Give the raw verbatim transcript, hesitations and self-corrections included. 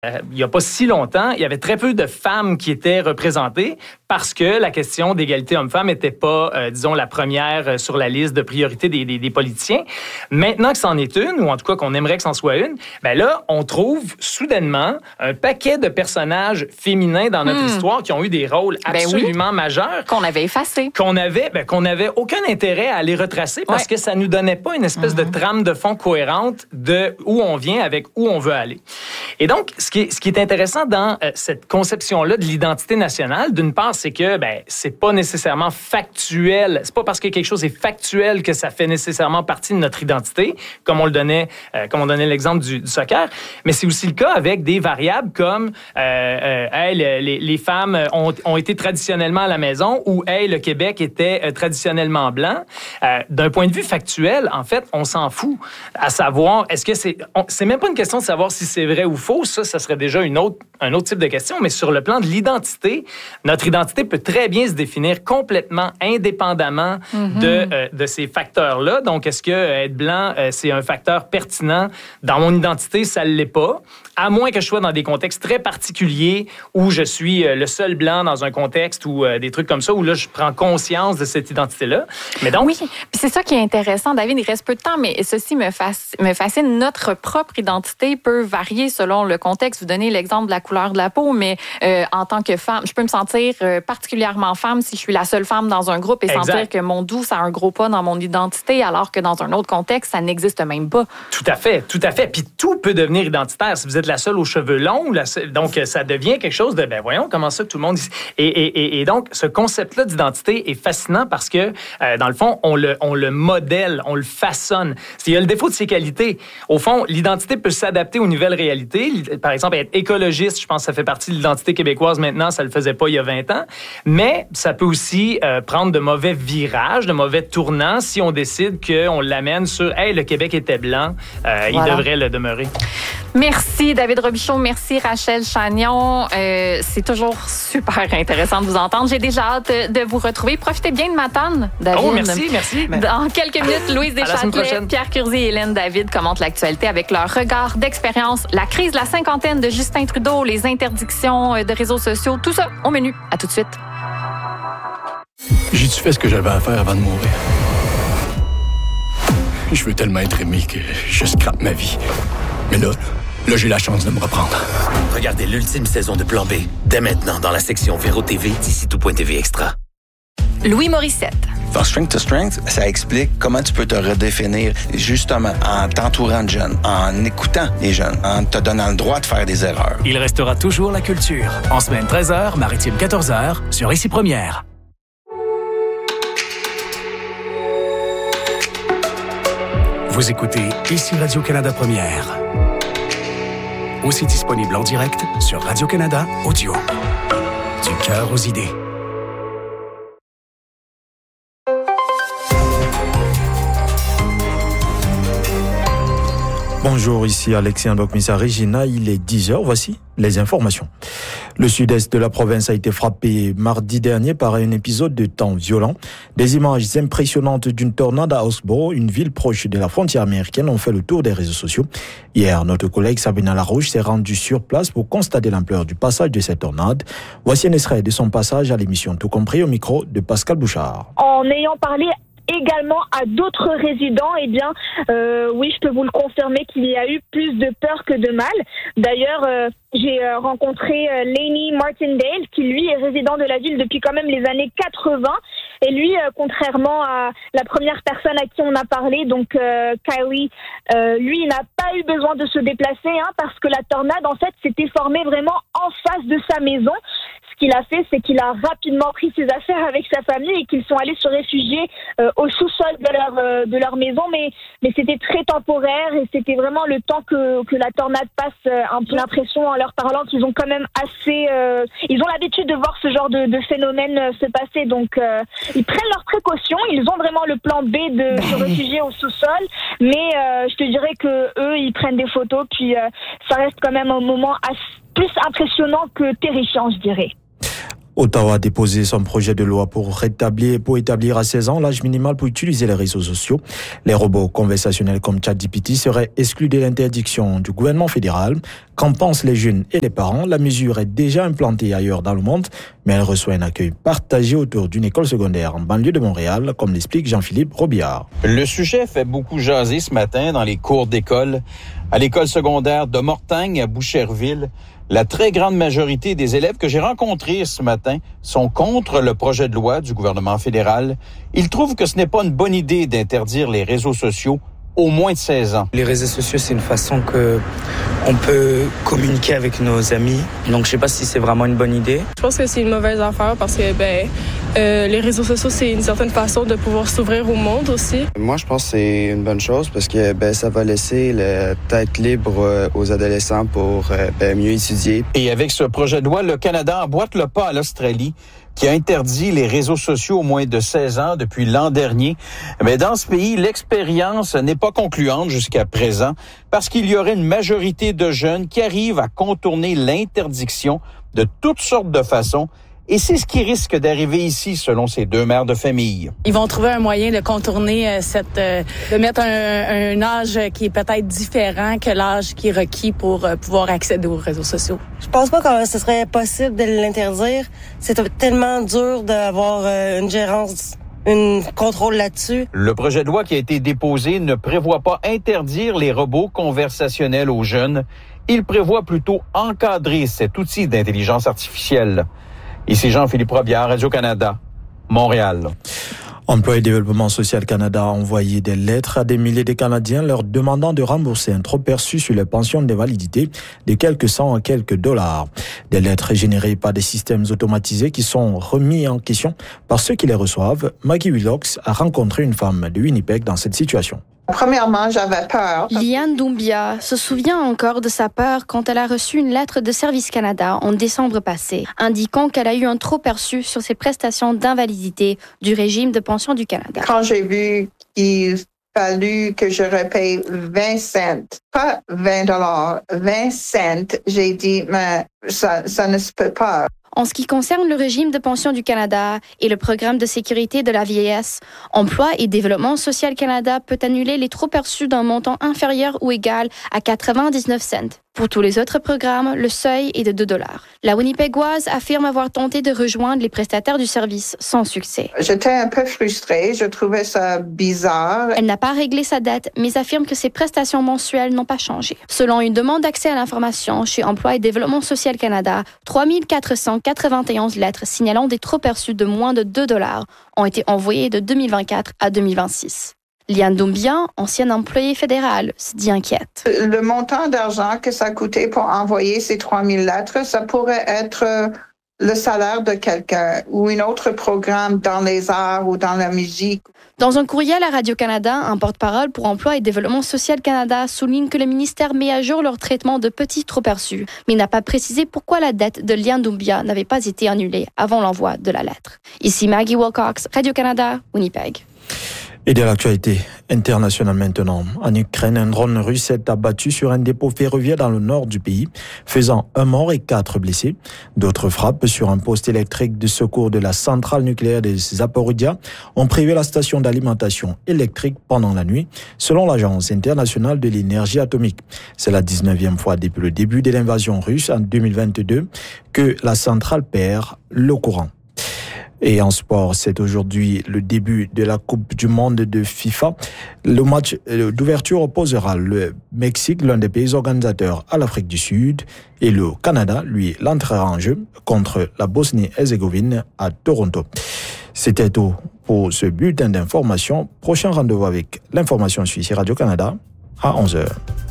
Euh, il n'y a pas si longtemps, il y avait très peu de femmes qui étaient représentées parce que la question d'égalité homme-femme n'était pas, euh, disons, la première sur la liste de priorités des, des, des politiciens. Maintenant que c'en est une, ou en tout cas qu'on aimerait que c'en soit une, ben là, on trouve soudainement un paquet de personnages féminins dans notre mmh. histoire qui ont eu des rôles absolument ben oui. majeurs. Qu'on avait effacés. Qu'on avait, ben, qu'on avait aucun intérêt à les retracer parce ouais. que ça nous donnait pas une espèce mmh. de trame de fond cohérente de où on vient avec où on veut aller. Et donc, ce qui est, ce qui est intéressant dans euh, cette conception-là de l'identité nationale, d'une part, c'est que ben c'est pas nécessairement factuel. C'est pas parce que quelque chose est factuel que ça fait nécessairement partie de notre identité, comme on le donnait, euh, comme on donnait l'exemple du, du soccer. Mais c'est aussi le cas avec des variables comme euh, euh, hey, les, les femmes ont, ont été traditionnellement à la maison ou hey, le Québec était euh, traditionnellement blanc. Euh, d'un point de vue factuel, en fait, on s'en fout. À savoir, est-ce que c'est, on, c'est même pas une question de savoir si c'est vrai ou faux. Ça, ça serait déjà une autre, un autre type de question. Mais sur le plan de l'identité, notre identité peut très bien se définir complètement indépendamment mm-hmm. de, euh, de ces facteurs-là. Donc, est-ce que euh, être blanc, euh, c'est un facteur pertinent? Dans mon identité, ça ne l'est pas. À moins que je sois dans des contextes très particuliers où je suis euh, le seul blanc dans un contexte ou euh, des trucs comme ça, où là, je prends conscience de cette identité-là. Mais donc... Oui, puis c'est ça qui est intéressant, David. Il reste peu de temps, mais ceci me, fasc... me fascine. Notre propre identité peut varier selon le contexte. Vous donnez l'exemple de la couleur de la peau, mais euh, en tant que femme, je peux me sentir euh, particulièrement femme si je suis la seule femme dans un groupe et exact. Sentir que mon doux, ça a un gros pas dans mon identité, alors que dans un autre contexte, ça n'existe même pas. Tout à fait, tout à fait. Puis tout peut devenir identitaire. Si vous êtes la seule aux cheveux longs, la seule... donc ça devient quelque chose de, ben voyons, comment ça que tout le monde... Et, et, et, et donc, ce concept-là d'identité est fascinant parce que, euh, dans le fond, on le, on le modèle, on le façonne. Il y a le défaut de ses qualités. Au fond, l'identité peut s'adapter aux nouvelles réalités. Par exemple, être écologiste, je pense que ça fait partie de l'identité québécoise maintenant, ça le faisait pas il y a vingt ans. Mais ça peut aussi euh, prendre de mauvais virages, de mauvais tournants si on décide qu'on l'amène sur « Hey, le Québec était blanc, euh, voilà. il devrait le demeurer ». Merci, David Robichaud. Merci, Rachel Chagnon. Euh, c'est toujours super intéressant de vous entendre. J'ai déjà hâte de vous retrouver. Profitez bien de Matane, David. Oh, merci, merci. Dans quelques minutes, Louise Deschâtelet, Pierre Curzi et Hélène David commentent l'actualité avec leur regard d'expérience. La crise de la cinquantaine de Justin Trudeau, les interdictions de réseaux sociaux, tout ça au menu. À tout de suite. J'ai-tu fait ce que j'avais à faire avant de mourir? Je veux tellement être aimé que je scrape ma vie. Mais là, là, j'ai la chance de me reprendre. Regardez l'ultime saison de Plan B, dès maintenant dans la section Véro T V d'ici tout point T V Extra. Louis Morissette. Dans Strength to Strength, ça explique comment tu peux te redéfinir justement en t'entourant de jeunes, en écoutant les jeunes, en te donnant le droit de faire des erreurs. Il restera toujours la culture. En semaine treize heures, Maritime quatorze heures, sur Ici Première. Vous écoutez Ici Radio-Canada Première. Aussi disponible en direct sur Radio-Canada Audio. Du cœur aux idées. Bonjour, ici Alexis Ndokmisa Regina, il est dix heures, voici les informations. Le sud-est de la province a été frappé mardi dernier par un épisode de temps violent. Des images impressionnantes d'une tornade à Osboro, une ville proche de la frontière américaine, ont fait le tour des réseaux sociaux. Hier, notre collègue Sabrina Larouche s'est rendue sur place pour constater l'ampleur du passage de cette tornade. Voici un extrait de son passage à l'émission Tout compris au micro de Pascal Bouchard. En ayant parlé également à d'autres résidents, eh bien, euh, oui, je peux vous le confirmer qu'il y a eu plus de peur que de mal. D'ailleurs, euh, j'ai euh, rencontré euh, Laney Martindale, qui lui est résident de la ville depuis quand même les années quatre-vingts. Et lui, euh, contrairement à la première personne à qui on a parlé, donc euh, Kylie, euh, lui, il n'a pas eu besoin de se déplacer, hein, parce que la tornade, en fait, s'était formée vraiment en face de sa maison. Ce qu'il a fait, c'est qu'il a rapidement pris ses affaires avec sa famille et qu'ils sont allés se réfugier euh, au sous-sol de leur euh, de leur maison, mais mais c'était très temporaire et c'était vraiment le temps que que la tornade passe. Euh, un peu l'impression en leur parlant qu'ils ont quand même assez, euh, ils ont l'habitude de voir ce genre de, de phénomène euh, se passer, donc euh, ils prennent leurs précautions. Ils ont vraiment le plan B de se réfugier au sous-sol, mais euh, je te dirais que eux, ils prennent des photos, puis euh, ça reste quand même un moment assez, plus impressionnant que terrifiant, je dirais. Ottawa a déposé son projet de loi pour rétablir, pour établir à seize ans l'âge minimal pour utiliser les réseaux sociaux. Les robots conversationnels comme ChatGPT seraient exclus de l'interdiction du gouvernement fédéral. Qu'en pensent les jeunes et les parents? La mesure est déjà implantée ailleurs dans le monde, mais elle reçoit un accueil partagé autour d'une école secondaire en banlieue de Montréal, comme l'explique Jean-Philippe Robillard. Le sujet fait beaucoup jaser ce matin dans les cours d'école. À l'école secondaire de Mortagne à Boucherville, la très grande majorité des élèves que j'ai rencontrés ce matin sont contre le projet de loi du gouvernement fédéral. Ils trouvent que ce n'est pas une bonne idée d'interdire les réseaux sociaux au moins de seize ans. Les réseaux sociaux, c'est une façon que on peut communiquer avec nos amis. Donc, je sais pas si c'est vraiment une bonne idée. Je pense que c'est une mauvaise affaire parce que ben, euh, les réseaux sociaux, c'est une certaine façon de pouvoir s'ouvrir au monde aussi. Moi, je pense que c'est une bonne chose parce que ben, ça va laisser la tête libre aux adolescents pour ben, mieux étudier. Et avec ce projet de loi, le Canada emboîte le pas à l'Australie, qui a interdit les réseaux sociaux au moins de seize ans depuis l'an dernier. Mais dans ce pays, l'expérience n'est pas concluante jusqu'à présent parce qu'il y aurait une majorité de jeunes qui arrivent à contourner l'interdiction de toutes sortes de façons. Et c'est ce qui risque d'arriver ici, selon ces deux mères de famille. Ils vont trouver un moyen de contourner cette, euh, de mettre un, un âge qui est peut-être différent que l'âge qui est requis pour euh, pouvoir accéder aux réseaux sociaux. Je pense pas que ce serait possible de l'interdire. C'est tellement dur d'avoir euh, une gérance, un contrôle là-dessus. Le projet de loi qui a été déposé ne prévoit pas interdire les robots conversationnels aux jeunes. Il prévoit plutôt encadrer cet outil d'intelligence artificielle. Ici Jean-Philippe Robillard, Radio-Canada, Montréal. Emploi et Développement Social Canada a envoyé des lettres à des milliers de Canadiens leur demandant de rembourser un trop perçu sur les pensions d'invalidité de quelques cent à quelques dollars. Des lettres générées par des systèmes automatisés qui sont remis en question par ceux qui les reçoivent. Maggie Willox a rencontré une femme de Winnipeg dans cette situation. Premièrement, j'avais peur. Liane Doumbia se souvient encore de sa peur quand elle a reçu une lettre de Service Canada en décembre passé, indiquant qu'elle a eu un trop-perçu sur ses prestations d'invalidité du régime de pension du Canada. Quand j'ai vu qu'il fallu que je repaye vingt cents, pas vingt dollars, vingt cents, j'ai dit, mais ça, ça ne se peut pas. En ce qui concerne le régime de pension du Canada et le programme de sécurité de la vieillesse, Emploi et Développement Social Canada peut annuler les trop-perçus d'un montant inférieur ou égal à quatre-vingt-dix-neuf cents. Pour tous les autres programmes, le seuil est de deux dollars. La Winnipegoise affirme avoir tenté de rejoindre les prestataires du service sans succès. J'étais un peu frustrée, je trouvais ça bizarre. Elle n'a pas réglé sa dette, mais affirme que ses prestations mensuelles n'ont pas changé. Selon une demande d'accès à l'information chez Emploi et Développement Social Canada, trois mille quatre cent quatre-vingt-onze lettres signalant des trop-perçus de moins de deux dollars ont été envoyées de deux mille vingt-quatre à deux mille vingt-six. Liane Doumbia, ancienne employée fédérale, se dit inquiète. Le montant d'argent que ça coûtait pour envoyer ces trois mille lettres, ça pourrait être le salaire de quelqu'un ou un autre programme dans les arts ou dans la musique. Dans un courriel à Radio-Canada, un porte-parole pour Emploi et Développement Social Canada souligne que le ministère met à jour leur traitement de petits trop-perçus, mais n'a pas précisé pourquoi la dette de Liane Doumbia n'avait pas été annulée avant l'envoi de la lettre. Ici Maggie Wilcox, Radio-Canada, Winnipeg. Et de l'actualité internationale maintenant. En Ukraine, un drone russe s'est abattu sur un dépôt ferroviaire dans le nord du pays, faisant un mort et quatre blessés. D'autres frappes sur un poste électrique de secours de la centrale nucléaire de Zaporizhzhia ont privé la station d'alimentation électrique pendant la nuit, selon l'Agence internationale de l'énergie atomique. C'est la dix-neuvième fois depuis le début de l'invasion russe en deux mille vingt-deux que la centrale perd le courant. Et en sport, c'est aujourd'hui le début de la Coupe du Monde de FIFA. Le match d'ouverture opposera le Mexique, l'un des pays organisateurs, à l'Afrique du Sud. Et le Canada, lui, l'entrera en jeu contre la Bosnie-Herzégovine à Toronto. C'était tout pour ce bulletin d'information. Prochain rendez-vous avec l'information suisse et Radio-Canada à onze heures.